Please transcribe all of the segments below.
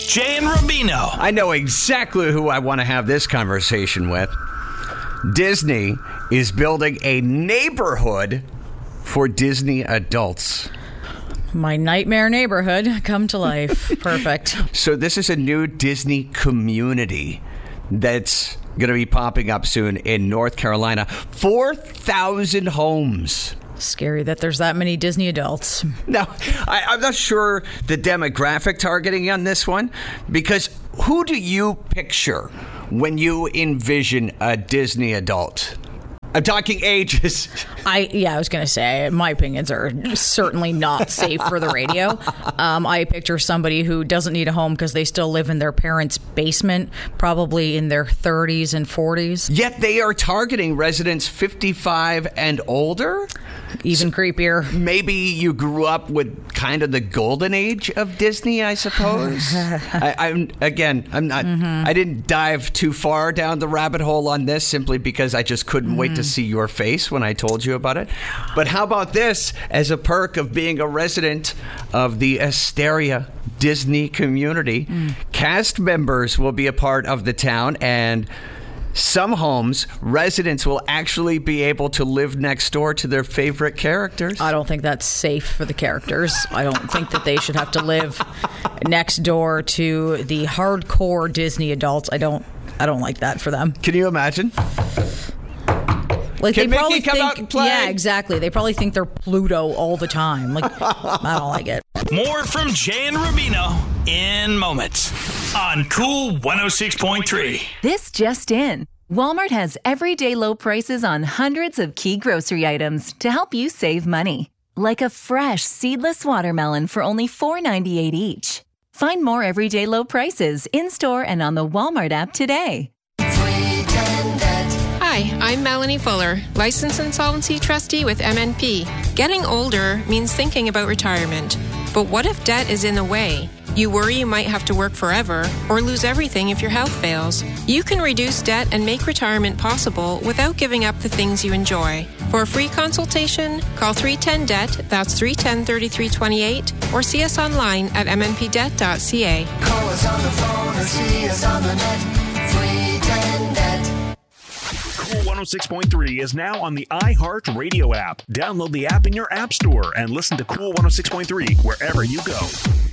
Jay and Rubino. I know exactly who I want to have this conversation with. Disney is building a neighborhood for Disney adults. My nightmare neighborhood come to life. Perfect. So this is a new Disney community that's going to be popping up soon in North Carolina. 4,000 homes. Scary that there's that many Disney adults. Now, I'm not sure the demographic targeting on this one, because who do you picture when you envision a Disney adult? I'm talking ages. I was going to say, my opinions are certainly not safe for the radio. I picture somebody who doesn't need a home because they still live in their parents' basement, probably in their 30s and 40s. Yet they are targeting residents 55 and older? Even creepier. Maybe you grew up with kind of the golden age of Disney, I suppose. I didn't dive too far down the rabbit hole on this simply because I just couldn't wait to see your face when I told you about it. But how about this as a perk of being a resident of the Asteria Disney community? Cast members will be a part of the town, and some homes, residents will actually be able to live next door to their favorite characters. I don't think that's safe for the characters. I don't think that they should have to live next door to the hardcore Disney adults. I don't like that for them. Can you imagine? Like, Can they Mickey probably come out think, and play? yeah, exactly. They probably think they're Pluto all the time. Like, I don't like it. More from Jay and Rubino in moments on Cool 106.3. This just in. Walmart has everyday low prices on hundreds of key grocery items to help you save money. Like a fresh seedless watermelon for only $4.98 each. Find more everyday low prices in-store and on the Walmart app today. Hi, I'm Melanie Fuller, licensed insolvency trustee with MNP. Getting older means thinking about retirement. But what if debt is in the way? You worry you might have to work forever or lose everything if your health fails. You can reduce debt and make retirement possible without giving up the things you enjoy. For a free consultation, call 310-DEBT, that's 310-3328, or see us online at mnpdebt.ca. Call us on the phone or see us on the net. 310-DEBT. Cool 106.3 is now on the iHeartRadio app. Download the app in your app store and listen to Cool 106.3 wherever you go.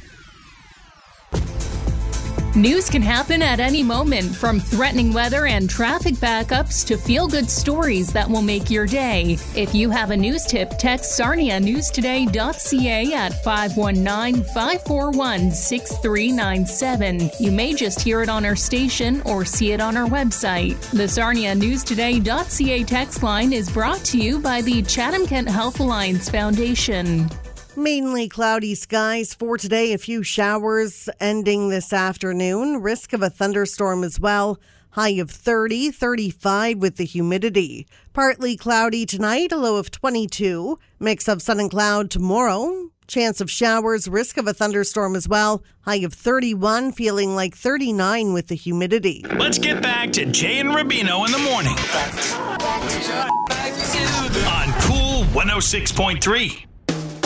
News can happen at any moment, from threatening weather and traffic backups to feel-good stories that will make your day. If you have a news tip, text sarnianewstoday.ca at 519-541-6397. You may just hear it on our station or see it on our website. The sarnianewstoday.ca text line is brought to you by the Chatham-Kent Health Alliance Foundation. Mainly cloudy skies for today. A few showers ending this afternoon. Risk of a thunderstorm as well. High of 30, 35 with the humidity. Partly cloudy tonight, a low of 22. Mix of sun and cloud tomorrow. Chance of showers, risk of a thunderstorm as well. High of 31, feeling like 39 with the humidity. Let's get back to Jay and Rubino in the morning on Cool 106.3.